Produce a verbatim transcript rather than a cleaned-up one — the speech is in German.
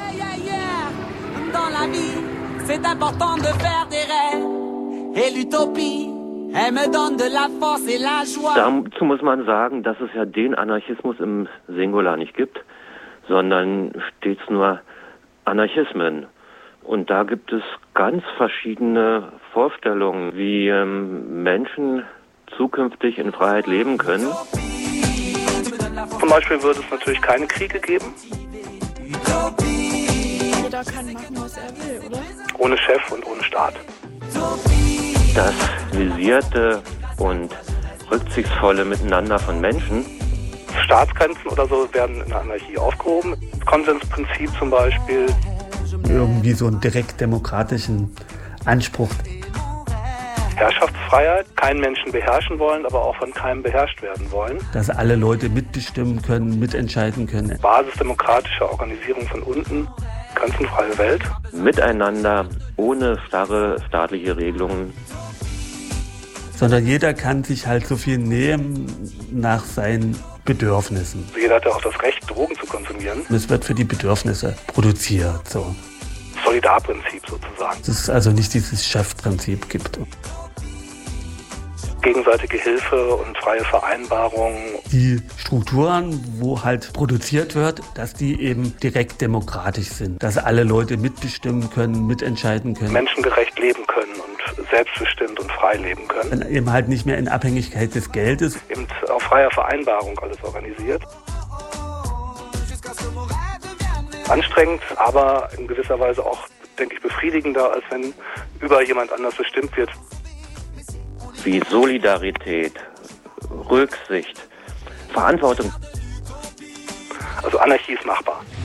Yeah, yeah, yeah. Dans la vie, c'est important de faire des rêves. Et l'utopie, elle me donne de la force et la joie. Dazu muss man sagen, dass es ja den Anarchismus im Singular nicht gibt, sondern stets nur Anarchismen. Und da gibt es ganz verschiedene Vorstellungen, wie ähm, Menschen zukünftig in Freiheit leben können. Zum Beispiel würde es natürlich keine Kriege geben. Jeder kann machen, was er will, oder? Ohne Chef und ohne Staat. Das visierte und rücksichtsvolle Miteinander von Menschen. Staatsgrenzen oder so werden in der Anarchie aufgehoben. Das Konsensprinzip zum Beispiel. Irgendwie so einen direkt demokratischen Anspruch. Herrschaftsfreiheit, keinen Menschen beherrschen wollen, aber auch von keinem beherrscht werden wollen. Dass alle Leute mitbestimmen können, mitentscheiden können. Basisdemokratische Organisierung von unten, grenzenfreie Welt. Miteinander, ohne starre staatliche Regelungen. Sondern jeder kann sich halt so viel nehmen nach seinen Bedürfnissen. Jeder hat ja auch das Recht, Drogen zu konsumieren. Und es wird für die Bedürfnisse produziert. So. Solidarprinzip sozusagen. Dass es also nicht dieses Chefprinzip gibt. Gegenseitige Hilfe und freie Vereinbarung. Die Strukturen, wo halt produziert wird, dass die eben direkt demokratisch sind. Dass alle Leute mitbestimmen können, mitentscheiden können. Menschengerecht leben können und selbstbestimmt und frei leben können. Und eben halt nicht mehr in Abhängigkeit des Geldes. Eben auf freier Vereinbarung alles organisiert. Anstrengend, aber in gewisser Weise auch, denke ich, befriedigender, als wenn über jemand anders bestimmt wird. Wie Solidarität, Rücksicht, Verantwortung. Also Anarchie ist machbar.